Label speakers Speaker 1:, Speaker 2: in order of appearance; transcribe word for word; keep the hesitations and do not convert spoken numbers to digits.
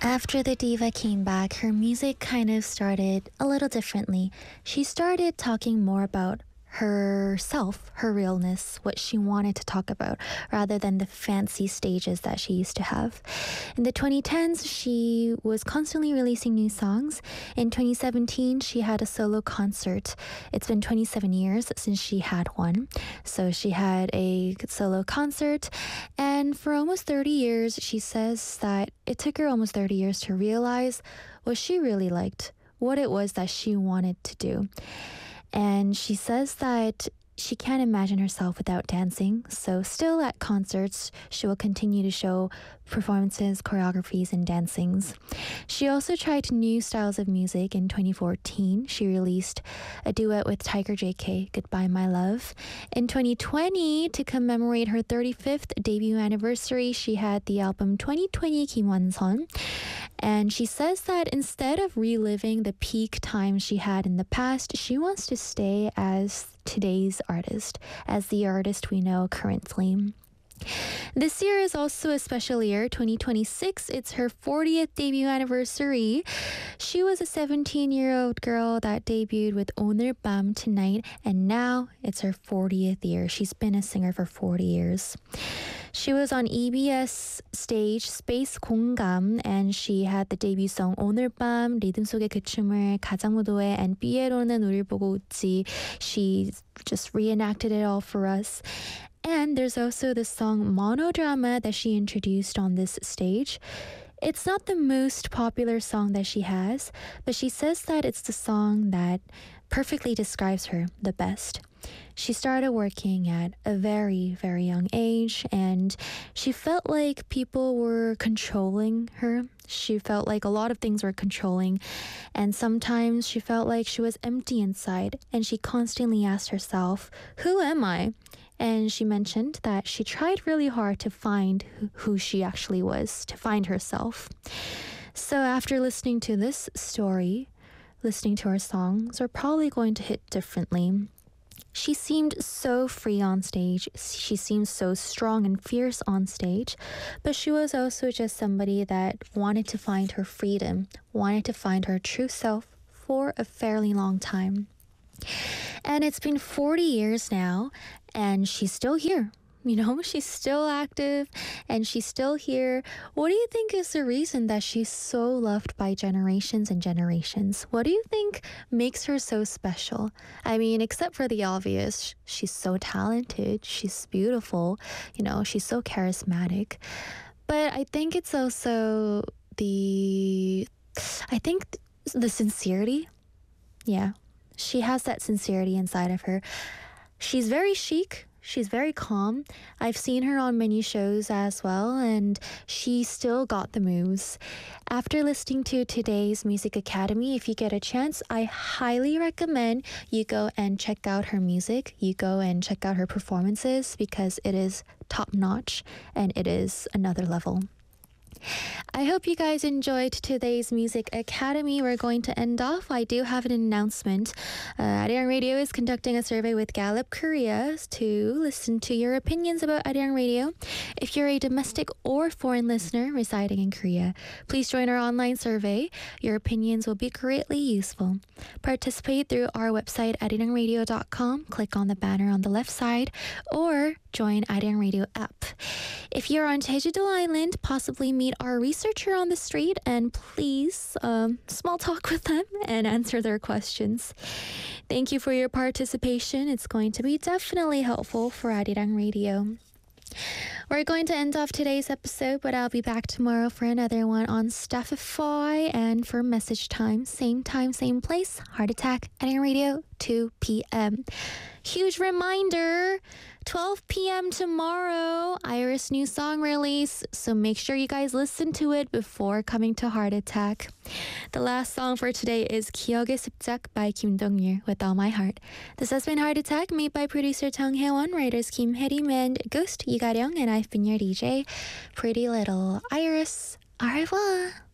Speaker 1: After the diva came back, her music kind of started a little differently. She started talking more about herself, her realness, what she wanted to talk about, rather than the fancy stages that she used to have. In the twenty tens, she was constantly releasing new songs. In twenty seventeen, she had a solo concert. It's been twenty-seven years since she had one. So she had a solo concert, and for almost thirty years, she says that it took her almost thirty years to realize what she really liked, what it was that she wanted to do. And she says that she can't imagine herself without dancing, so still at concerts, she will continue to show performances, choreographies, and dancings. She also tried new styles of music. In twenty fourteen, she released a duet with Tiger J K, Goodbye My Love. In twenty twenty, to commemorate her thirty-fifth debut anniversary, she had the album twenty twenty Kim Won-son. And she says that instead of reliving the peak time she had in the past, she wants to stay as today's artist, as the artist we know currently. This year is also a special year, twenty twenty-six. It's her fortieth debut anniversary. She was a seventeen-year-old girl that debuted with 오늘 밤 Tonight, and now it's her fortieth year. She's been a singer for forty years. She was on E B S stage Space 공감, and she had the debut song 오늘 밤, 리듬 속의 그 춤을, 가장무도회, and 삐에로는 우릴 보고 웃지. She just reenacted it all for us. And there's also the song Monodrama that she introduced on this stage. It's not the most popular song that she has, but she says that it's the song that perfectly describes her the best. She started working at a very, very young age, and she felt like people were controlling her. She felt like a lot of things were controlling, and sometimes she felt like she was empty inside, and she constantly asked herself, who am I? And she mentioned that she tried really hard to find who she actually was, to find herself. So after listening to this story, listening to her songs are probably going to hit differently. She seemed so free on stage. She seemed so strong and fierce on stage, but she was also just somebody that wanted to find her freedom, wanted to find her true self for a fairly long time. And it's been forty years now, and she's still here. You know, she's still active and she's still here. What do you think is the reason that she's so loved by generations and generations? What do you think makes her so special? I mean, except for the obvious, she's so talented, she's beautiful, you know, she's so charismatic. But I think it's also the, I think the sincerity. Yeah, she has that sincerity inside of her. She's very chic. She's very calm. I've seen her on many shows as well, and she still got the moves. After listening to today's Music Academy, if you get a chance, I highly recommend you go and check out her music. You go and check out her performances because it is top-notch and it is another level. I hope you guys enjoyed today's Music Academy. We're going to end off. I do have an announcement. Uh, Arirang Radio is conducting a survey with Gallup Korea to listen to your opinions about Arirang Radio. If you're a domestic or foreign listener residing in Korea, please join our online survey. Your opinions will be greatly useful. Participate through our website, arirang radio dot com. Click on the banner on the left side, or join Arirang Radio app. If you're on Jeju-do Island, possibly meet our researcher on the street and please um, small talk with them and answer their questions. Thank you for your participation. It's going to be definitely helpful for Arirang Radio. We're going to end off today's episode, but I'll be back tomorrow for another one on Staffify and for message time. Same time, same place. Heart Attack, Arirang Radio, two p.m. Huge reminder, twelve p.m. tomorrow, Iris' new song release, so make sure you guys listen to it before coming to Heart Attack. The last song for today is 기억의 습작 by Kim Dong-yeol, With All My Heart. This has been Heart Attack, made by producer Jung Hae-won, writers Kim Hae-rim and Ghost Lee Ga-ryung, and I've been your D J, Pretty Little Iris. Au revoir!